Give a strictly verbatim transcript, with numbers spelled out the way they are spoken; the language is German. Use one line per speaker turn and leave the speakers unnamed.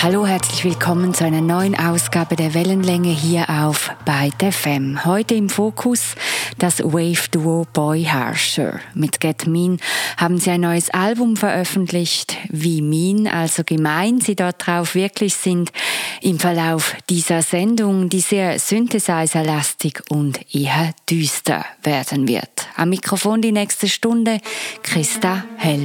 Hallo, herzlich willkommen zu einer neuen Ausgabe der Wellenlänge hier auf Byte F M. Heute im Fokus das Wave-Duo Boy Harsher. Mit Get Mean haben sie ein neues Album veröffentlicht. Wie mean, also gemein sie dort drauf wirklich sind, im Verlauf dieser Sendung, die sehr synthesizer-lastig und eher düster werden wird. Am Mikrofon die nächste Stunde Christa Hell.